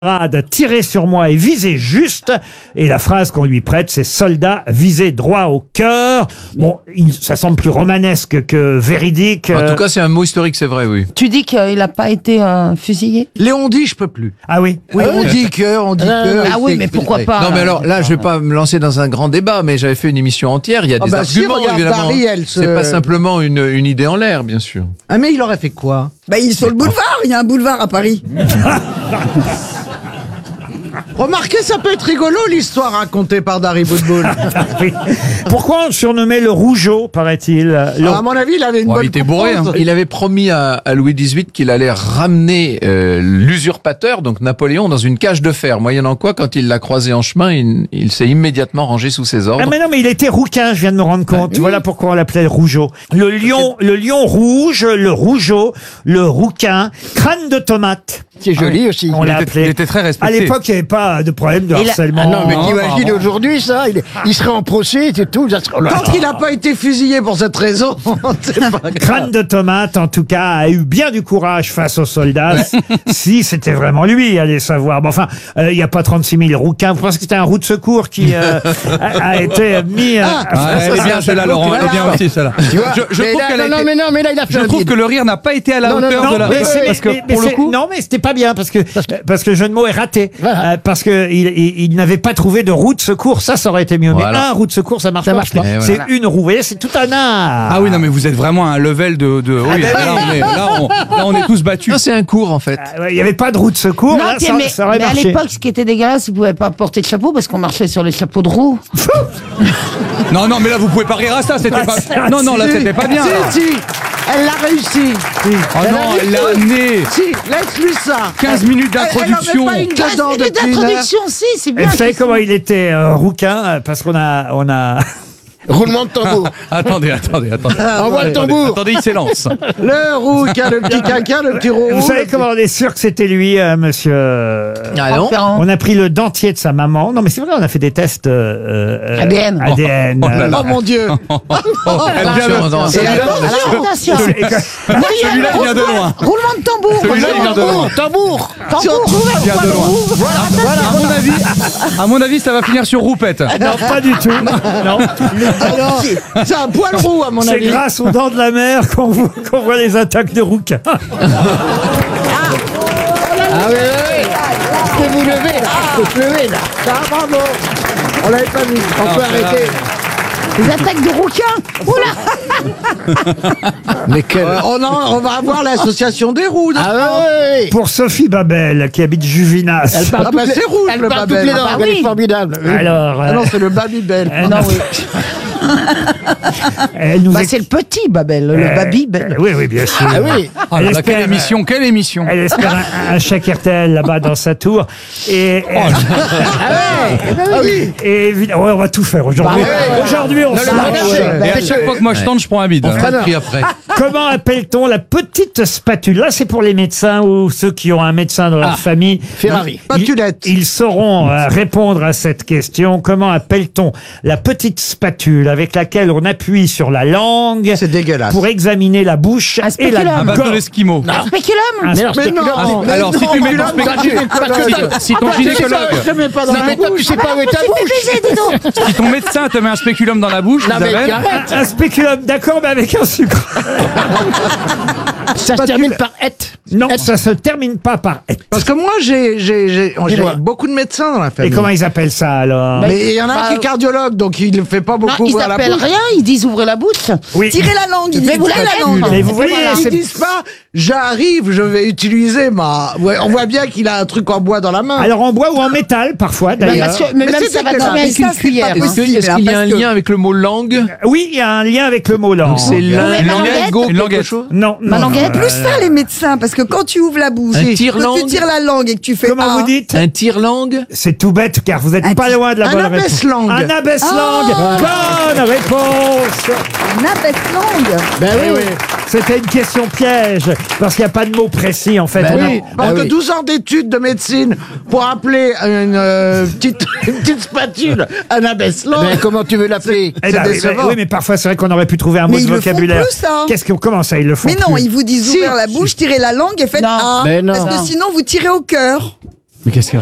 Tirez sur moi et visez juste. Et la phrase qu'on lui prête, c'est soldat, visez droit au cœur. Bon, ça semble plus romanesque que véridique. En tout cas, c'est un mot historique, c'est vrai, oui. Tu dis qu'il n'a pas été fusillé? Léon dit, je peux plus. Ah oui. Oui, on dit que. Ah oui, mais pourquoi pas? Non, mais alors là, je vais pas me lancer dans un grand débat, mais j'avais fait une émission entière. Il y a des arguments, regarde, évidemment. Paris, C'est pas simplement une idée en l'air, bien sûr. Ah, mais il aurait fait quoi? Bah, il est sur le boulevard, il y a un boulevard à Paris. Remarquez, ça peut être rigolo, l'histoire racontée par Dari Boudboul. Oui. Pourquoi on surnommait le Rougeot, paraît-il À mon avis, il avait une bonne Il était bourré. comprendre. Il avait promis à Louis XVIII qu'il allait ramener l'usurpateur, donc Napoléon, dans une cage de fer. Moyennant quoi, quand il l'a croisé en chemin, il s'est immédiatement rangé sous ses ordres. Ah mais non, mais il était rouquin, je viens de me rendre compte. Voilà pourquoi on l'appelait le Rougeot. Le lion rouge, le Rougeot, le rouquin, crâne de tomate. C'est joli aussi. On l'a appelé. Il était très À respecté. l'époque, il n'y avait pas de problème de harcèlement. Ah non, mais t'imagines aujourd'hui ça, il serait en procès, c'est tout. Ça serait... Quand il n'a pas été fusillé pour cette raison, c'est pas grave. Crâne de tomate, en tout cas, a eu bien du courage face aux soldats. Si c'était vraiment lui, allez savoir. Mais enfin, il n'y a pas 36 000 rouquins. Vous pensez que c'était un roue de secours qui a été mis... Elle est bien celle-là, Laurent. Elle est bien aussi celle-là. Je trouve qu'elle a été- mais là, il a fait Je trouve que le rire n'a pas été à la hauteur de la. Parce que pour le coup. Non, mais c'était pas bien parce que le jeu de mots est raté. Parce que il n'avait pas trouvé de roue de secours. Ça aurait été mieux. Voilà. Mais un roue de secours, ça marche pas. pas. C'est une roue. Vous voyez, c'est tout un art. Ah oui, non, mais vous êtes vraiment à un level de. Oui, là, on est tous battus. Non, c'est un cours, en fait. Il n'y avait pas de roue de secours. Non, Là, mais, ça aurait mais à marché. l'époque, ce qui était dégueulasse, ils ne pouvaient pas porter de chapeau parce qu'on marchait sur les chapeaux de roue. Non, mais là, vous pouvez pas rire à ça. C'était pas. Non, là, c'était pas bien. là. Si, elle l'a réussi. Oh non, elle l'a amené. Si, laisse-lui ça. 15 minutes d'introduction. Elle en met pas une dedans depuis une heure. D'introduction, si, c'est bien. Vous savez comment il était rouquin parce qu'on a Roulement de tambour. Attendez. Envoie le tambour. Attendez, il s'élance. Le rouquin, le petit caca, le petit roux. Vous savez comment on est sûr que c'était lui, monsieur Ah non. On a pris le dentier de sa maman. Non, mais c'est vrai, on a fait des tests ADN. ADN. Oh là là. Oh mon Dieu. Elle vient de- Attention. Celui-là, il vient de loin. Roulement de tambour. Celui-là, il vient de loin. Tambour. Il vient de loin. À mon avis, ça va finir sur roupette. Non, pas du tout. Non. Alors, c'est un poil roux, à mon C'est avis. grâce aux dents de la mer qu'on voit les attaques de rouquins. Ah oui. Je peux vous lever là. Je peux te lever là. Ah, bravo. On l'avait pas vu. On peut arrêter. Les attaques de rouquins. Oula. Mais quel... On va avoir l'association des roux. Ah oui. Pour Sophie Babel, qui habite Juvinas. Elle parle Ah bah, c'est rouge, Elle le parle toutes Babel. les langues, Ah elle oui. est formidable. Alors, Ah non, c'est le Babybel. Non, oui. elle nous Bah, c'est le petit Babel, le Babybel. oui, bien sûr. Ah oui. Oh là là, quelle émission. Elle espère un chèque RTL là-bas dans sa tour. Et, Ah oui. et évidemment, ouais, on va tout faire aujourd'hui. Aujourd'hui, on se lâche. Et à chaque fois que moi je tente, je prends un bide. On fera le prix après. Comment appelle-t-on la petite spatule? Là, c'est pour les médecins ou ceux qui ont un médecin dans leur famille. Ferrari. Spatulette. Ils sauront répondre à cette question. Comment appelle-t-on la petite spatule avec laquelle on appuie sur la langue C'est dégueulasse. pour examiner la bouche Un et la spéculum. Un bateau gorge? d'esquimau. Spéculum. Mais alors, Mais non. Alors, si tu mets ton si ton gynécologue, Je mets pas dans Non, la mais toi, tu bouche. sais pas où est ta bouche. si ton médecin te met un spéculum dans la bouche, Non, mais Isabelle, arrête. Un spéculum, d'accord, mais avec un sucre. Ça se termine par et. Non, ça se termine pas par et. Parce que moi, j'ai beaucoup de médecins dans la Et famille. comment ils appellent ça alors? Mais il y en a un qui est cardiologue, donc il ne fait pas Non, beaucoup ils ouvrir la s'appellent bouche. rien, ils disent ouvrez la bouche. Oui. Tirez la langue. Mais vous l'avez la langue. Mais vous voyez, Voilà. Ils c'est disent pas, j'arrive, je vais utiliser ma... Ouais, on voit bien qu'il a un truc en bois dans la main. alors en bois ou en métal parfois Mais d'ailleurs. même c'est ça va dégueulasse. tomber avec Ça, une c'est cuillère. pas possible. Est-ce qu'il y a un parce que- lien avec le mot langue? Oui, il y a un lien avec le mot langue. C'est ma languette. lingot, Une quelque languette. chose? Non, Ma non, languette. Plus ça, les médecins, parce que quand tu ouvres la bouche, Un que tire-langue. tu tires la langue et que tu fais Comment vous dites? Un tire-langue? C'est tout bête car vous êtes pas loin de la un bonne réponse. abaisse-langue. Un abaisse-langue. Bonne réponse. un abaisse-langue. Ben oui. C'était une question piège parce qu'il n'y a pas de mot précis en fait. Ben On a- oui, parce que 12 ans d'études de médecine pour appeler une petite spatule un abaisse-langue. Mais comment tu veux l'appeler? Eh ben, décevant. oui, mais parfois c'est vrai qu'on aurait pu trouver un mot Mais de ils le font vocabulaire. plus, ça. Qu'est-ce qu'on comment ça ils le font Mais non, plus ils vous disent Si. ouvrir la bouche, tirez la langue et faites Non. A. Mais non. Parce que sinon, vous tirez au cœur. Mais qu'est-ce qu'il